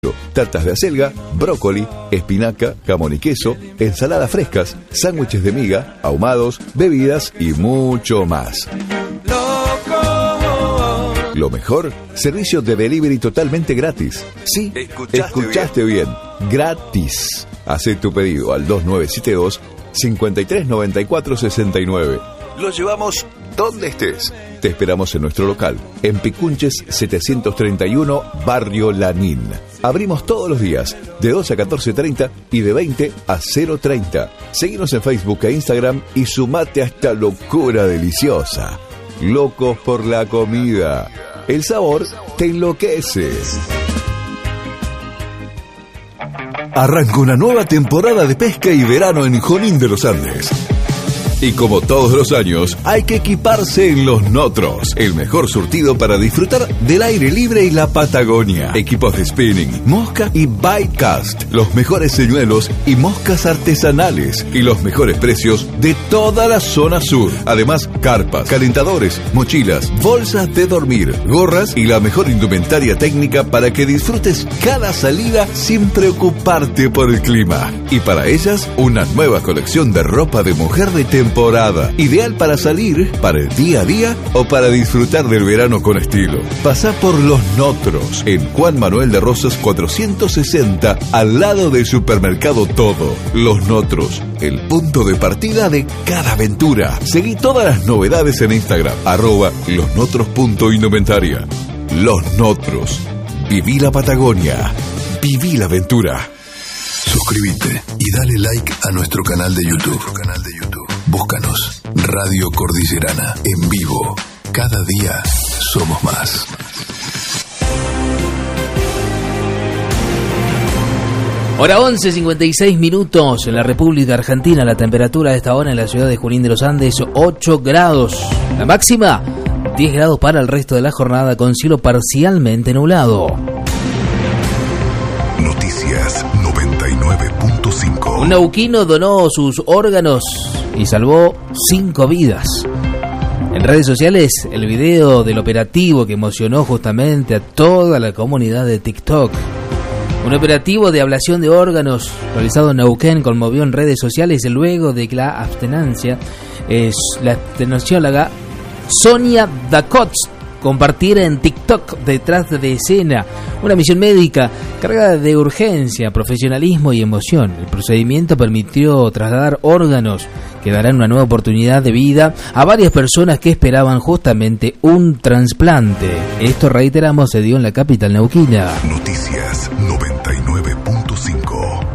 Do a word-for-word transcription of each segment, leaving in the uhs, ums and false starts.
tartas de acelga, brócoli, espinaca, jamón y queso, ensaladas frescas, sándwiches de miga, ahumados, bebidas y mucho más. Lo mejor, servicio de delivery totalmente gratis. Sí, escuchaste, escuchaste bien. bien, gratis. Hacé tu pedido al dos nueve siete dos, cinco tres nueve cuatro seis nueve. Lo llevamos donde estés. Te esperamos en nuestro local, en Picunches setecientos treinta y uno, Barrio Lanín. Abrimos todos los días, de doce a catorce treinta y de veinte a cero treinta. Seguinos en Facebook e Instagram y sumate a esta locura deliciosa. Locos por la comida. El sabor te enloquece. Arranca una nueva temporada de pesca y verano en Junín de los Andes. Y como todos los años, hay que equiparse en Los Notros, el mejor surtido para disfrutar del aire libre y la Patagonia. Equipos de spinning, mosca y bite cast, los mejores señuelos y moscas artesanales y los mejores precios de toda la zona sur. Además, carpas, calentadores, mochilas, bolsas de dormir, gorras y la mejor indumentaria técnica para que disfrutes cada salida sin preocuparte por el clima. Y para ellas, una nueva colección de ropa de mujer de temporada. Temporada, ideal para salir, para el día a día o para disfrutar del verano con estilo. Pasá por Los Notros, en Juan Manuel de Rosas cuatrocientos sesenta, al lado del supermercado Todo. Los Notros, el punto de partida de cada aventura. Seguí todas las novedades en Instagram, arroba losnotros.indumentaria. Los Notros. Viví la Patagonia. Viví la aventura. Suscríbete y dale like a nuestro canal de YouTube. Nuestro canal de YouTube. Búscanos, Radio Cordillerana, en vivo. Cada día somos más. Hora once, cincuenta y seis minutos en la República Argentina. La temperatura de esta hora en la ciudad de Junín de los Andes, ocho grados. La máxima, diez grados para el resto de la jornada con cielo parcialmente nublado. Noticias noventa y nueve punto cinco. Un neuquino donó sus órganos y salvó cinco vidas. En redes sociales, el video del operativo que emocionó justamente a toda la comunidad de TikTok. Un operativo de ablación de órganos realizado en Neuquén conmovió en redes sociales luego de que la abstenancia es la abstencióloga Sonia Dacotz compartiera en TikTok detrás de escena una misión médica cargada de urgencia, profesionalismo y emoción. El procedimiento permitió trasladar órganos que darán una nueva oportunidad de vida a varias personas que esperaban justamente un trasplante. Esto, reiteramos, se dio en la capital neuquina. Noticias noventa y nueve punto cinco.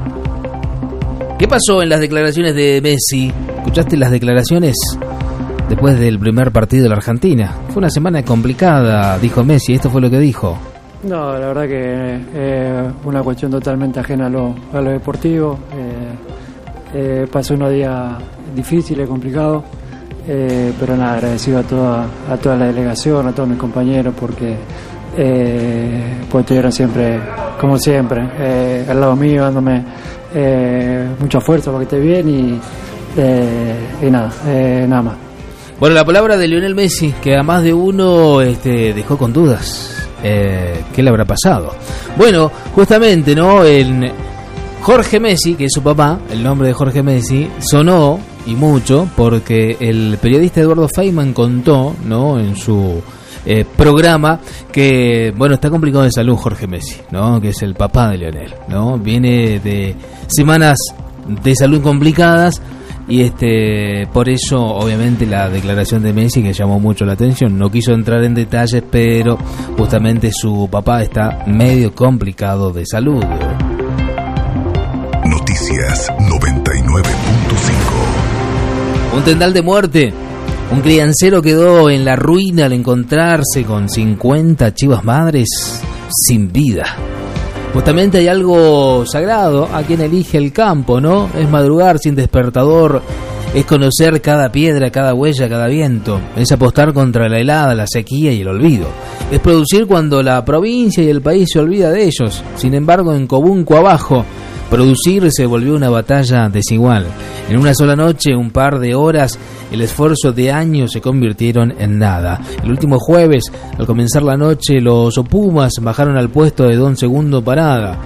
¿Qué pasó en las declaraciones de Messi? ¿Escuchaste las declaraciones? Después del primer partido de la Argentina. Fue una semana complicada, dijo Messi. Esto fue lo que dijo. No, la verdad que es eh, una cuestión totalmente ajena a lo, a lo deportivo. Eh, eh, pasó unos días difíciles, complicados, eh, pero nada, agradecido a toda, a toda la delegación, a todos mis compañeros, porque eh, pues estuvieron siempre, como siempre, eh, al lado mío, dándome eh, mucha fuerza para que esté bien y, eh, y nada, eh, nada más. Bueno, la palabra de Lionel Messi, que a más de uno este, dejó con dudas. Eh, ¿Qué le habrá pasado? Bueno, justamente, ¿no? El Jorge Messi, que es su papá, el nombre de Jorge Messi, sonó y mucho porque el periodista Eduardo Feynman contó, ¿no? En su eh, programa que, bueno, está complicado de salud Jorge Messi, ¿no? Que es el papá de Lionel, ¿no? Viene de semanas de salud complicadas. Y este por eso, obviamente, la declaración de Messi, que llamó mucho la atención, no quiso entrar en detalles, pero justamente su papá está medio complicado de salud. Noticias noventa y nueve punto cinco. Un tendal de muerte. Un criancero quedó en la ruina al encontrarse con cincuenta chivas madres sin vida. Justamente hay algo sagrado a quien elige el campo, ¿no? Es madrugar sin despertador, es conocer cada piedra, cada huella, cada viento, es apostar contra la helada, la sequía y el olvido. Es producir cuando la provincia y el país se olvida de ellos. Sin embargo, en Cobunco abajo, Producir se volvió una batalla desigual. En una sola noche, un par de horas, el esfuerzo de años se convirtieron en nada. El último jueves, al comenzar la noche, los Pumas bajaron al puesto de Don Segundo Parada.